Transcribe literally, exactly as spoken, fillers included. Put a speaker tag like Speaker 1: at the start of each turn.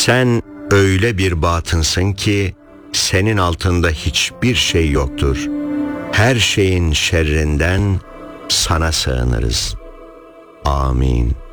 Speaker 1: Sen öyle bir batınsın ki senin altında hiçbir şey yoktur. Her şeyin şerrinden sana sığınırız. Amin.